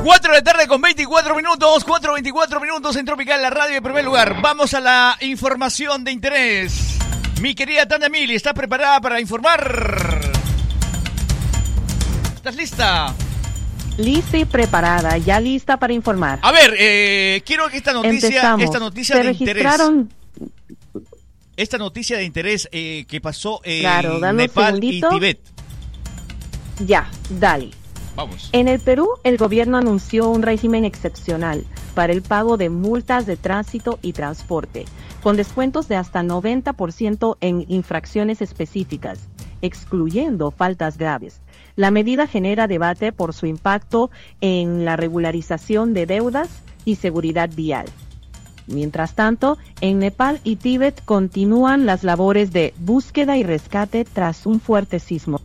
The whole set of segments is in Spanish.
4 de la tarde con 24 minutos, 4:24 minutos en Tropical, la radio de primer lugar. Vamos a la información de interés. Mi querida Tania Mili, ¿estás preparada para informar? ¿Estás lista? Lista y preparada, ya lista para informar. A ver, quiero que esta noticia de interés. Esta noticia de interés que pasó en Nepal y Tibet. Ya, dale. Vamos. En el Perú, el gobierno anunció un régimen excepcional para el pago de multas de tránsito y transporte, con descuentos de hasta 90% en infracciones específicas, excluyendo faltas graves. La medida genera debate por su impacto en la regularización de deudas y seguridad vial. Mientras tanto, en Nepal y Tíbet continúan las labores de búsqueda y rescate tras un fuerte sismo.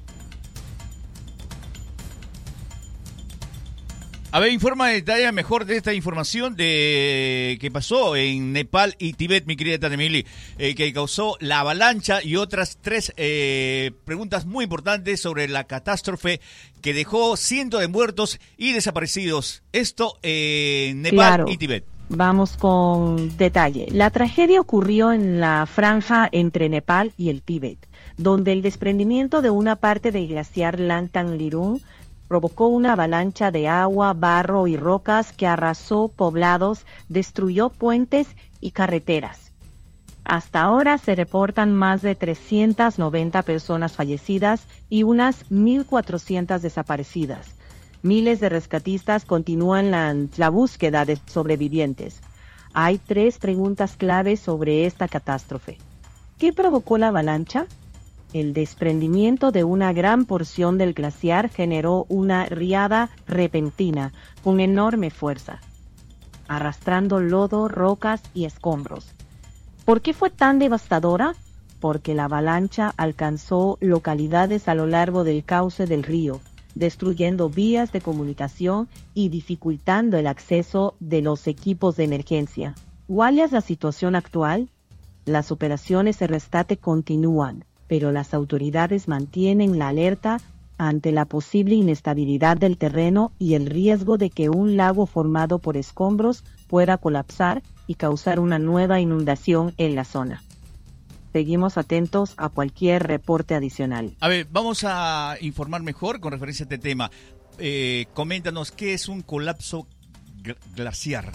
A ver, informa detalle mejor de esta información de que pasó en Nepal y Tibet, mi querida Tania Mili, que causó la avalancha y otras 3 preguntas muy importantes sobre la catástrofe que dejó cientos de muertos y desaparecidos. Esto en Nepal y Tibet. Vamos con detalle. La tragedia ocurrió en la franja entre Nepal y el Tíbet, donde el desprendimiento de una parte del glaciar Langtang Lirung provocó una avalancha de agua, barro y rocas que arrasó poblados, destruyó puentes y carreteras. Hasta ahora se reportan más de 390 personas fallecidas y unas 1.400 desaparecidas. Miles de rescatistas continúan la búsqueda de sobrevivientes. Hay 3 preguntas claves sobre esta catástrofe. ¿Qué provocó la avalancha? El desprendimiento de una gran porción del glaciar generó una riada repentina con enorme fuerza, arrastrando lodo, rocas y escombros. ¿Por qué fue tan devastadora? Porque la avalancha alcanzó localidades a lo largo del cauce del río, destruyendo vías de comunicación y dificultando el acceso de los equipos de emergencia. ¿Cuál es la situación actual? Las operaciones de rescate continúan, pero las autoridades mantienen la alerta ante la posible inestabilidad del terreno y el riesgo de que un lago formado por escombros pueda colapsar y causar una nueva inundación en la zona. Seguimos atentos a cualquier reporte adicional. A ver, vamos a informar mejor con referencia a este tema. Coméntanos, ¿qué es un colapso glaciar?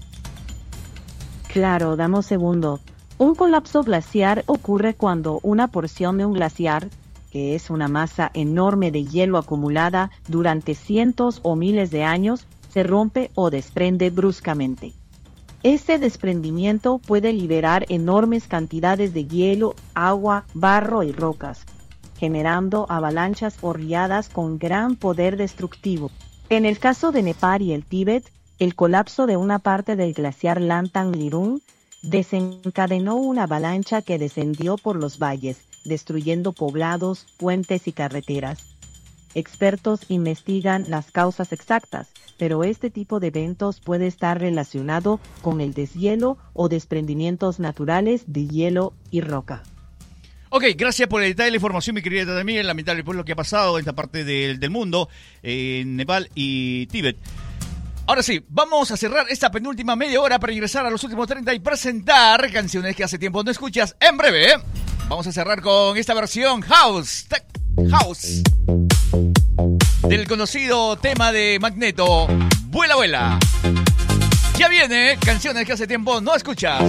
Claro, dame un segundo. Un colapso glaciar ocurre cuando una porción de un glaciar, que es una masa enorme de hielo acumulada durante cientos o miles de años, se rompe o desprende bruscamente. Este desprendimiento puede liberar enormes cantidades de hielo, agua, barro y rocas, generando avalanchas o riadas con gran poder destructivo. En el caso de Nepal y el Tíbet, el colapso de una parte del glaciar Langtang Lirung desencadenó una avalancha que descendió por los valles, destruyendo poblados, puentes y carreteras. Expertos investigan las causas exactas, pero este tipo de eventos puede estar relacionado con el deshielo o desprendimientos naturales de hielo y roca. Ok, gracias por el detalle de la información, mi querida Tania. Lamentable por lo que ha pasado en esta parte del mundo, en Nepal y Tíbet. Ahora sí, vamos a cerrar esta penúltima media hora para ingresar a los últimos 30 y presentar canciones que hace tiempo no escuchas. En breve, vamos a cerrar con esta versión House, Tech House, del conocido tema de Magneto, Vuela, Vuela. Ya viene, canciones que hace tiempo no escuchas.